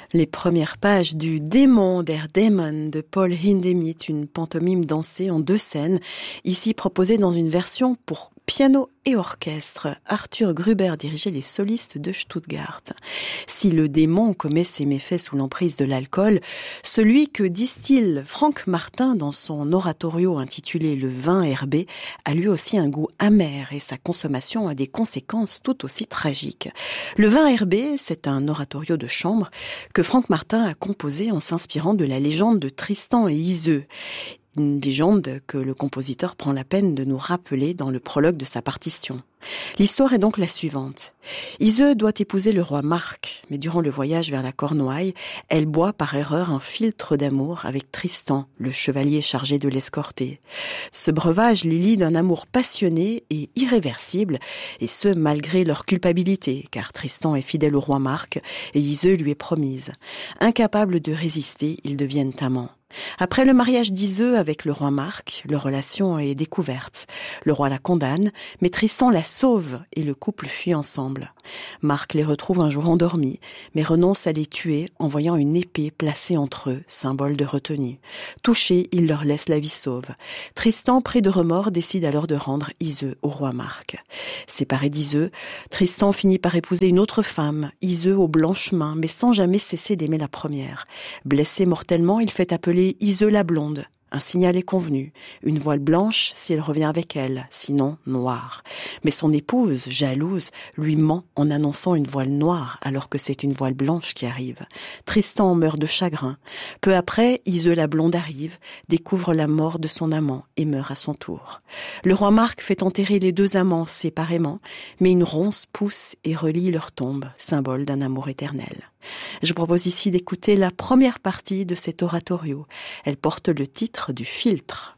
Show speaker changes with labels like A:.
A: Les premières pages du Démon der Dämon de Paul Hindemith, une pantomime dansée en 2 scènes, ici proposée dans une version pour piano et orchestre. Arthur Gruber dirigeait les solistes de Stuttgart. Si le démon commet ses méfaits sous l'emprise de l'alcool, celui que distille Frank Martin dans son oratorio intitulé Le vin herbé a lui aussi un goût amer et sa consommation a des conséquences tout aussi tragiques. Le vin herbé, c'est un oratorio de chambre que Frank Martin a composé en s'inspirant de la légende de Tristan et Iseult. Une légende que le compositeur prend la peine de nous rappeler dans le prologue de sa partition. L'histoire est donc la suivante. Iseult doit épouser le roi Marc, mais durant le voyage vers la Cornouaille, elle boit par erreur un philtre d'amour avec Tristan, le chevalier chargé de l'escorter. Ce breuvage les lie d'un amour passionné et irréversible, et ce malgré leur culpabilité, car Tristan est fidèle au roi Marc et Iseult lui est promise. Incapables de résister, ils deviennent amants. Après le mariage d'Iseult avec le roi Marc, leur relation est découverte. Le roi la condamne, mais Tristan la sauve et le couple fuit ensemble. Marc les retrouve un jour endormis, mais renonce à les tuer en voyant une épée placée entre eux, symbole de retenue. Touché, il leur laisse la vie sauve. Tristan, pris de remords, décide alors de rendre Iseult au roi Marc. Séparé d'Iseult, Tristan finit par épouser une autre femme, Iseult aux blanches mains, mais sans jamais cesser d'aimer la première. Blessé mortellement, il fait appeler Iseult la blonde. Un signal est convenu, une voile blanche si elle revient avec elle, sinon noire. Mais son épouse, jalouse, lui ment en annonçant une voile noire alors que c'est une voile blanche qui arrive. Tristan meurt de chagrin. Peu après, Iseult la blonde arrive, découvre la mort de son amant et meurt à son tour. Le roi Marc fait enterrer les 2 amants séparément, mais une ronce pousse et relie leur tombe, symbole d'un amour éternel. Je propose ici d'écouter la première partie de cet oratorio. Elle porte le titre du philtre.